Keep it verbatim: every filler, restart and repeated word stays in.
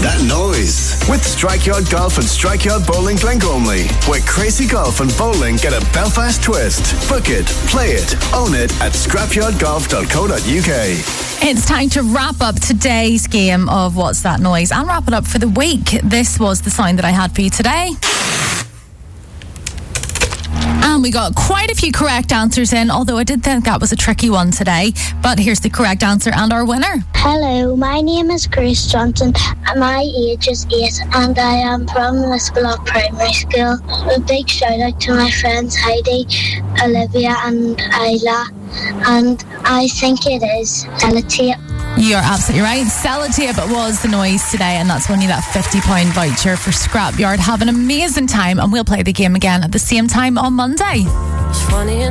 That Noise with Strikeyard Golf and Strikeyard Bowling Glengormley, where crazy golf and bowling get a Belfast twist. Book it, play it, own it at scrapyard golf dot co dot uk. It's time to wrap up today's game of What's That Noise and wrap it up for the week. This was the sound that I had for you today. And we got quite a few correct answers in, although I did think that was a tricky one today. But here's the correct answer and our winner. Hello, my name is Grace Johnson and my age is eight and I am from Lisbolock Primary School. A big shout out to my friends Heidi, Olivia and Isla, and I think it is Sellotape. You're absolutely right. Sellotape was the noise today, and that's winning that fifty pound voucher for Scrapyard. Have an amazing time, and we'll play the game again at the same time on Monday.